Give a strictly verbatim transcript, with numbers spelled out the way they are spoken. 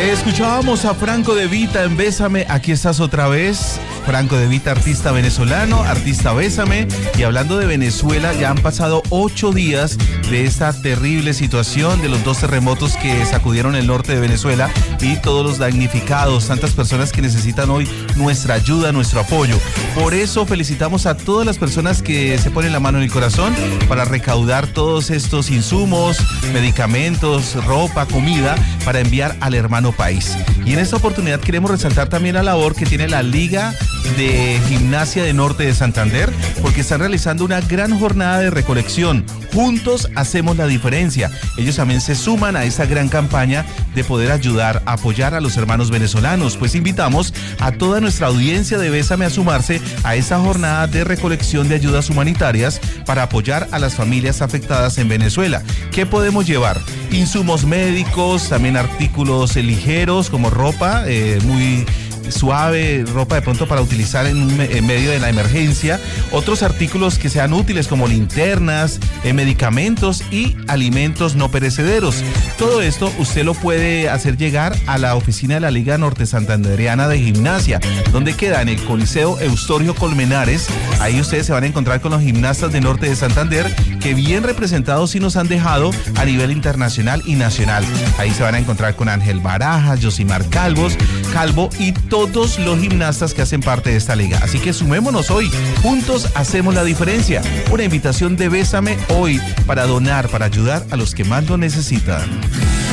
Escuchábamos a Franco De Vita en Bésame, aquí estás otra vez. Franco De Vita, artista venezolano, artista Bésame. Y hablando de Venezuela, ya han pasado ocho días de esta terrible situación, de los dos terremotos que sacudieron el norte de Venezuela y todos los damnificados, tantas personas que necesitan hoy nuestra ayuda, nuestro apoyo. Por eso felicitamos a todas las personas que se ponen la mano en el corazón para recaudar todos estos insumos, medicamentos, ropa, comida, para enviar al hermano país. Y en esta oportunidad queremos resaltar también la labor que tiene la Liga de Gimnasia de Norte de Santander, porque están realizando una gran jornada de recolección. Juntos hacemos la diferencia. Ellos también se suman a esa gran campaña de poder ayudar, apoyar a los hermanos venezolanos. Pues invitamos a toda nuestra audiencia de Bésame a sumarse a esa jornada de recolección de ayudas humanitarias para apoyar a las familias afectadas en Venezuela. ¿Qué podemos llevar? Insumos médicos, también artículos ligeros como ropa, eh, muy suave, ropa de pronto para utilizar en, en medio de la emergencia, otros artículos que sean útiles como linternas, eh, medicamentos y alimentos no perecederos. Todo esto usted lo puede hacer llegar a la oficina de la Liga Norte Santanderiana de Gimnasia, donde queda en el Coliseo Eustorio Colmenares. Ahí ustedes se van a encontrar con los gimnastas de Norte de Santander, que bien representados sí nos han dejado a nivel internacional y nacional. Ahí se van a encontrar con Ángel Barajas, Josimar Calvos, Calvo y todos los gimnastas que hacen parte de esta liga. Así que sumémonos hoy, juntos hacemos la diferencia. Una invitación de Bésame hoy para donar, para ayudar a los que más lo necesitan.